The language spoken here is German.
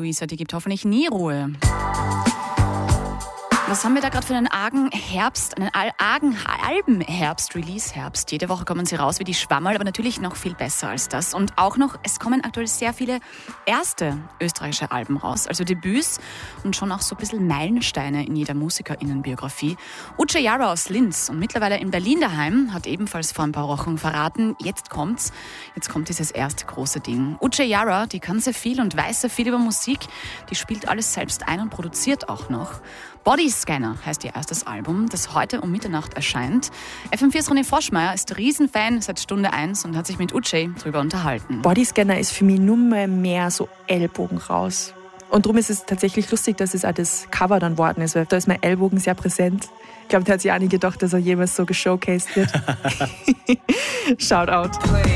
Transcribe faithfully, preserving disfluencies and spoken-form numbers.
Luisa, die gibt hoffentlich nie Ruhe. Was haben wir da gerade für einen argen Herbst, einen argen Albenherbst, Release-Herbst? Jede Woche kommen sie raus wie die Schwammerl, aber natürlich noch viel besser als das. Und auch noch, es kommen aktuell sehr viele erste österreichische Alben raus, also Debüts und schon auch so ein bisschen Meilensteine in jeder MusikerInnenbiografie. Uche Jarrah aus Linz und mittlerweile in Berlin daheim hat ebenfalls vor ein paar Wochen verraten, jetzt kommt's, jetzt kommt dieses erste große Ding. Uche Jarrah, die kann sehr viel und weiß sehr viel über Musik, die spielt alles selbst ein und produziert auch noch. Bodyscanner heißt ihr erstes Album, das heute um Mitternacht erscheint. F M vier's René Froschmeier ist Riesenfan seit Stunde eins und hat sich mit Uche drüber unterhalten. Bodyscanner ist für mich nur mal mehr so Ellbogen raus. Und darum ist es tatsächlich lustig, dass es auch das Cover dann worden ist, weil da ist mein Ellbogen sehr präsent. Ich glaube, da hat sich auch nicht gedacht, dass er jemals so geshowcased wird. Shoutout.